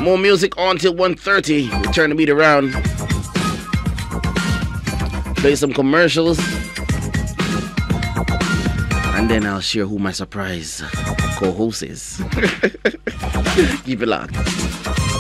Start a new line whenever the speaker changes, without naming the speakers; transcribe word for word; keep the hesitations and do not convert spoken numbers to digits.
More music on till one thirty. We'll turn the beat around. Play some commercials. And then I'll share who my surprise co-host is. Keep it locked.